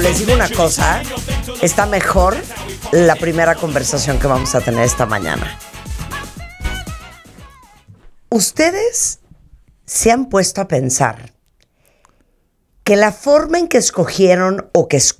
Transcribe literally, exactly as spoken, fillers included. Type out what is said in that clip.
les digo una cosa, está mejor la primera conversación que vamos a tener esta mañana. Ustedes se han puesto a pensar que la forma en que escogieron o que,